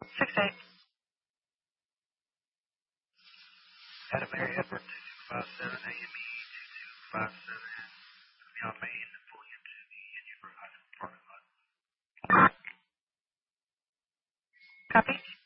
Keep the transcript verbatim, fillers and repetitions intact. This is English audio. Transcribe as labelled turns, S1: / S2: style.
S1: Six eight.
S2: Adam Area Airport two two five seven, A M E two two five seven, beyond Maine, pulling into the Edgeboro High School parking lot.
S1: Copy.